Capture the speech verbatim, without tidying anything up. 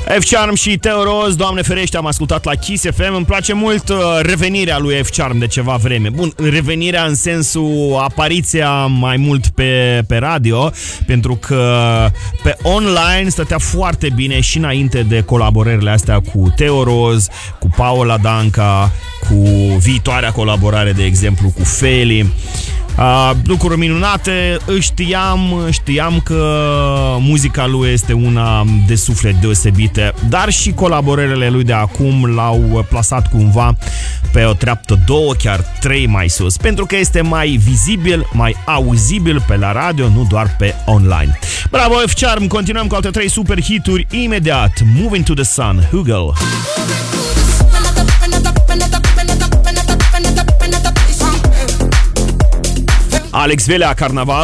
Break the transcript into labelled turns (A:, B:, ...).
A: F Charm și Teo Roz, Doamne ferește, am ascultat la Kiss F M. Îmi place mult uh, revenirea lui F Charm de ceva vreme. Bun, revenirea în sensul apariția mai mult pe, pe radio, pentru că pe online stătea foarte bine și înainte de colaborările astea cu Teo Roz, cu Paula Danca, cu viitoarea colaborare, de exemplu, cu Feli. Uh, lucruri minunate. Știam, știam că muzica lui este una de suflet deosebită, dar și colaborările lui de acum l-au plasat cumva pe o treaptă, două, chiar trei mai sus, pentru că este mai vizibil, mai auzibil pe la radio, nu doar pe online. Bravo F Charm, continuăm cu alte trei super hituri imediat. Moving to the Sun, Hugel. Alex Velea, Carnaval.